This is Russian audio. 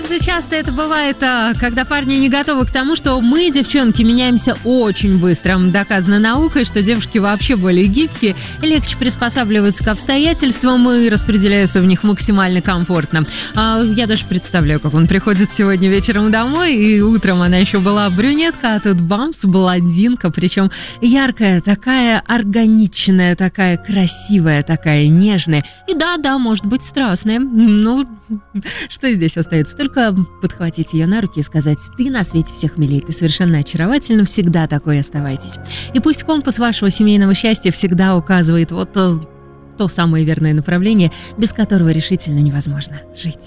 как же часто это бывает, когда парни не готовы к тому, что мы, девчонки, меняемся очень быстро. Доказано наукой, что девушки вообще более гибкие, легче приспосабливаются к обстоятельствам и распределяются в них максимально комфортно. Я даже представляю, как он приходит сегодня вечером домой, и утром она еще была брюнетка, а тут бамс, блондинка, причем яркая, такая органичная, такая красивая, такая нежная. И да, может быть, страстная. Ну, что здесь остается? Только подхватить ее на руки и сказать: ты на свете всех милей, ты совершенно очаровательна, всегда такой оставайтесь. И пусть компас вашего семейного счастья всегда указывает вот то самое верное направление, без которого решительно невозможно жить.